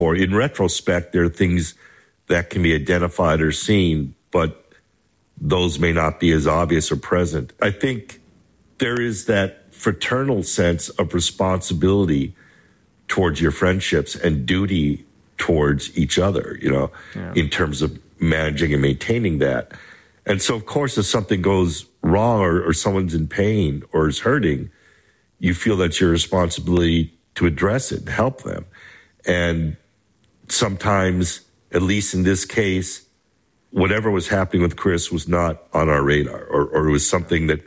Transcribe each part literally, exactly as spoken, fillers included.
Or in retrospect, there are things that can be identified or seen, but those may not be as obvious or present. I think there is that fraternal sense of responsibility towards your friendships and duty towards each other, you know, yeah. in terms of managing and maintaining that. And so, of course, if something goes wrong or, or someone's in pain or is hurting, you feel that's your responsibility to address it and help them. And sometimes, at least in this case, whatever was happening with Chris was not on our radar, or, or it was something that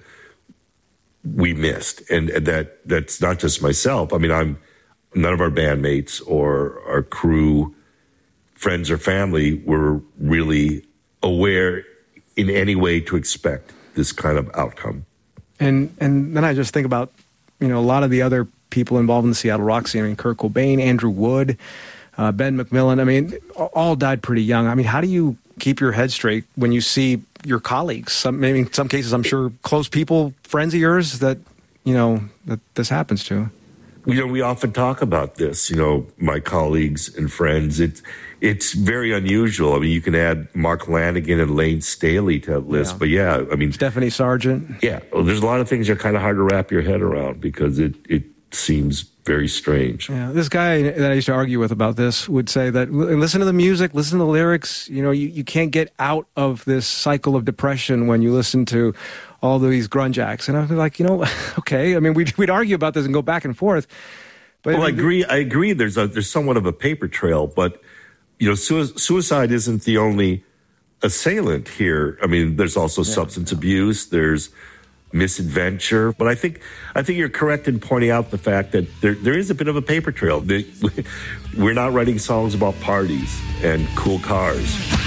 we missed. And, and that that's not just myself. I mean, I'm none of our bandmates or our crew, friends or family were really aware in any way to expect this kind of outcome. And and then I just think about, you know, a lot of the other people involved in the Seattle rock scene. I mean, Kurt Cobain, Andrew Wood, uh, Ben McMillan. I mean, all died pretty young. I mean, how do you keep your head straight when you see your colleagues, some, maybe in some cases, I'm sure, close people, friends of yours that, you know, that this happens to? You know, we often talk about this, you know, my colleagues and friends. It's, it's very unusual. I mean, you can add Mark Lanigan and Lane Staley to that list. Yeah. But yeah, I mean... Stephanie Sargent. Yeah. Well, there's a lot of things that are kind of hard to wrap your head around because it, it seems very strange. Yeah. This guy that I used to argue with about this would say that listen to the music, listen to the lyrics. You know, you, you can't get out of this cycle of depression when you listen to all these grunge acts. And I was like, you know, okay. I mean, we'd, we'd argue about this and go back and forth. But well, I agree. I agree. There's a, there's somewhat of a paper trail, but you know, su- suicide isn't the only assailant here. I mean, there's also yeah, substance yeah. abuse. There's misadventure. But I think I think you're correct in pointing out the fact that there there is a bit of a paper trail. We're not writing songs about parties and cool cars.